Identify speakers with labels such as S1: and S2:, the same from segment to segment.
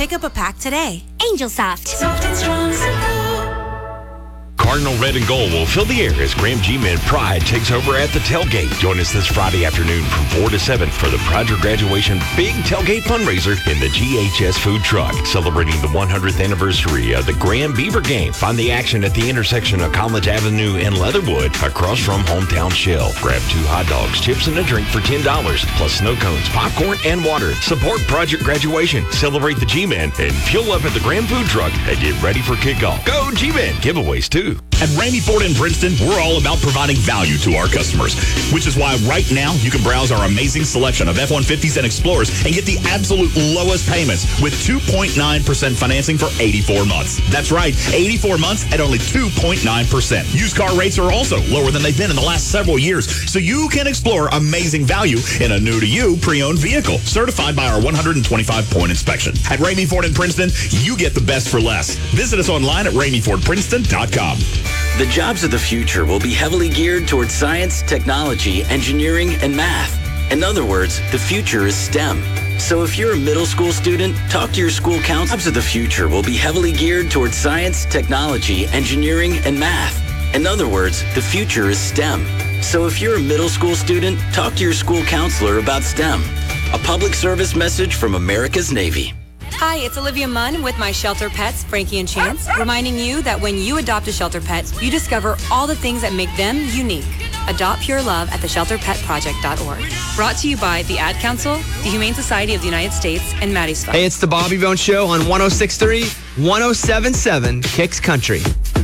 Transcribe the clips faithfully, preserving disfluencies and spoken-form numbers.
S1: Pick up a pack today.
S2: Angel Soft.
S1: Soft and strong, simple.
S3: Cardinal Red and Gold will fill the air as Graham G-Man Pride takes over at the tailgate. Join us this Friday afternoon from four to seven for the Pride Your Graduation Big Tailgate Fundraiser in the G H S Food Truck, celebrating the one hundredth anniversary of the Graham Beaver Game. Find the action at the intersection of College Avenue and Leatherwood across from Hometown Shell. Grab two hot dogs, chips, and a drink for ten dollars, plus snow cones, popcorn, and water. Support Project Graduation, celebrate the G-Man, and fuel up at the Graham Food Truck and get ready for kickoff. Go G-Man! Giveaways, too.
S4: At Ramey Ford in Princeton, we're all about providing value to our customers, which is why right now you can browse our amazing selection of F one fifties and Explorers and get the absolute lowest payments with two point nine percent financing for eighty-four months. That's right, eighty-four months at only two point nine percent. Used car rates are also lower than they've been in the last several years, so you can explore amazing value in a new-to-you pre-owned vehicle, certified by our one hundred twenty-five point inspection. At Ramey Ford in Princeton, you get the best for less. Visit us online at ramey ford princeton dot com.
S5: The jobs of the future will be heavily geared towards science, technology, engineering, and math. In other words, the future is STEM. So if you're a middle school student, talk to your school counselor. Jobs of the future will be heavily geared towards science, technology, engineering, and math. In other words, the future is STEM. So if you're a middle school student, talk to your school counselor about STEM. A public service message from America's Navy.
S1: Hi, it's Olivia Munn with my shelter pets, Frankie and Chance, reminding you that when you adopt a shelter pet, you discover all the things that make them unique. Adopt pure love at the shelter pet project dot org. Brought to you by the Ad Council, the Humane Society of the United States, and Maddie's Fund.
S6: Hey, it's the Bobby Bone Show on one oh six point three, one oh seven point seven Kicks Country.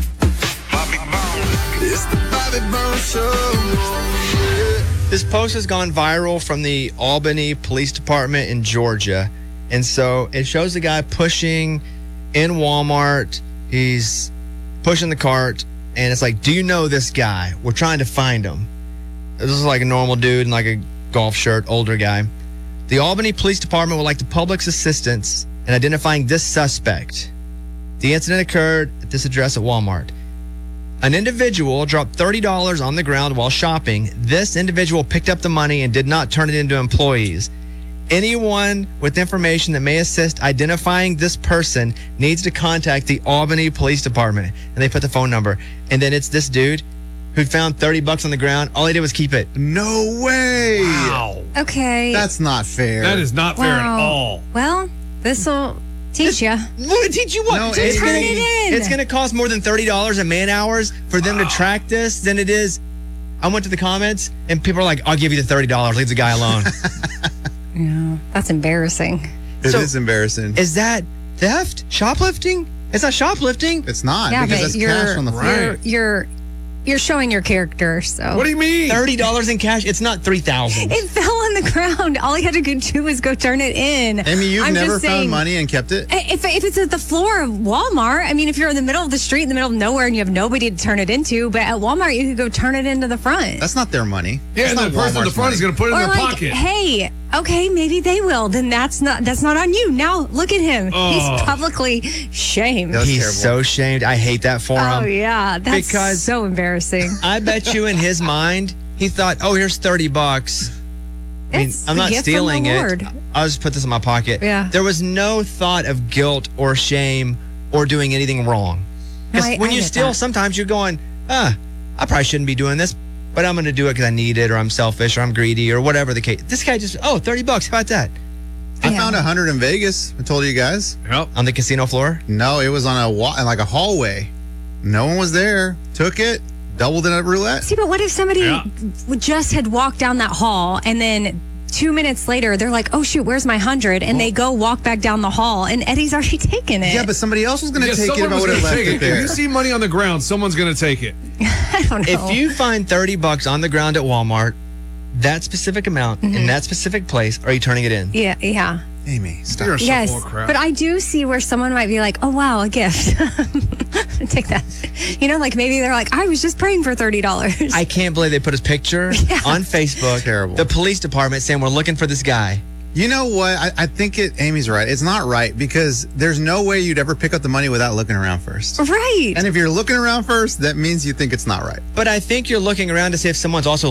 S7: It's the Bobby Bone Show.
S6: This post has gone viral from the Albany Police Department in Georgia. And so it shows the guy pushing in Walmart. He's pushing the cart. And it's like, do you know this guy? We're trying to find him. This is like a normal dude in like a golf shirt, older guy. The Albany Police Department would like the public's assistance in identifying this suspect. The incident occurred at this address at Walmart. An individual dropped thirty dollars on the ground while shopping. This individual picked up the money and did not turn it into employees. Anyone with information that may assist identifying this person needs to contact the Albany Police Department. And they put the phone number. And then it's this dude who found thirty bucks on the ground. All he did was keep it.
S7: No way.
S8: Wow.
S2: Okay.
S7: That's not fair.
S8: That is not fair
S2: Wow.
S8: at all.
S2: Well, this'll teach you.
S6: Will it teach you what?
S7: No,
S6: it's
S7: it's-
S6: gonna,
S2: Turn it in.
S6: It's going to cost more than thirty dollars a man hours for them to track this than it is. I went to the comments and people are like, I'll give you the thirty dollars. Leave the guy alone.
S2: Yeah, that's embarrassing.
S7: It
S6: So-
S7: is embarrassing.
S6: Is that theft? Shoplifting? It's not shoplifting.
S7: It's not
S2: Yeah,
S7: because
S2: but
S7: that's
S2: you're,
S7: cash on the floor.
S2: you're,
S8: Right.
S2: you're you're showing your character. So
S8: What do you mean?
S6: thirty dollars in cash? It's not three thousand dollars.
S2: it fell on the ground. All he had to go do was go turn it in.
S7: Amy, you've
S2: I'm
S7: never
S2: just
S7: found
S2: saying,
S7: money and kept it?
S2: If, if it's at the floor of Walmart, I mean, if you're in the middle of the street, in the middle of nowhere, and you have nobody to turn it into, but at Walmart, you could go turn it into the front.
S7: That's not their money.
S8: Yeah,
S7: That's
S8: and
S7: not
S8: the person in the
S7: Walmart's
S8: front is
S7: money.
S8: going to put it in
S2: Or
S8: their
S2: like,
S8: pocket.
S2: hey, okay, maybe they will. Then that's not that's not on you. Now look at him.
S8: Oh.
S2: He's publicly shamed.
S7: That's
S6: He's
S7: terrible.
S6: so shamed. I hate that for
S2: Oh
S6: him.
S2: yeah, that's
S6: Because-
S2: so embarrassing.
S6: I bet you in his mind, he thought, oh, here's thirty bucks. I mean,
S2: It's
S6: I'm
S2: the
S6: not
S2: gift from
S6: stealing
S2: the
S6: it.
S2: Lord.
S6: I'll just put this in my pocket.
S2: Yeah.
S6: There was no thought of guilt or shame or doing anything wrong.
S2: No,
S6: 'Cause
S2: I-
S6: when
S2: I
S6: you
S2: get
S6: steal,
S2: that.
S6: sometimes you're going, ah, I probably shouldn't be doing this, but I'm going to do it because I need it or I'm selfish or I'm greedy or whatever the case. This guy just, oh, thirty bucks. How about that?
S7: I
S2: Yeah.
S7: found a hundred in Vegas. I told you guys.
S8: Yep.
S6: On the casino floor?
S7: No, it was on a wa- like a hallway. No one was there. Took it. Doubled it at roulette.
S2: See, but what if somebody
S8: Yeah.
S2: w- just had walked down that hall and then two minutes later they're like, oh shoot, where's my hundred? And they go walk back down the hall and Eddie's already taken it.
S7: Yeah, but somebody else was going to
S8: Yeah,
S7: take it if
S8: someone
S7: I
S8: was
S7: would
S8: going
S7: have
S8: to
S7: left
S8: take
S7: it
S8: it.
S7: there.
S8: If you see money on the ground, someone's going to take it.
S2: I don't know.
S6: If you find thirty bucks on the ground at Walmart, that specific amount in that specific place, are you turning it in?
S2: yeah, yeah.
S7: Amy, stop.
S8: You're so
S2: Yes,
S8: full of crap.
S2: but I do see where someone might be like, "Oh wow, a gift." Take that. You know, like maybe they're like, "I was just praying for thirty dollars."
S6: I can't believe they put his picture on Facebook.
S7: Terrible.
S6: The police department saying we're looking for this guy.
S7: You know what? I, I think it. Amy's right. It's not right because there's no way you'd ever pick up the money without looking around first.
S2: Right.
S7: And if you're looking around first, that means you think it's not right.
S6: But I think you're looking around to see if someone's also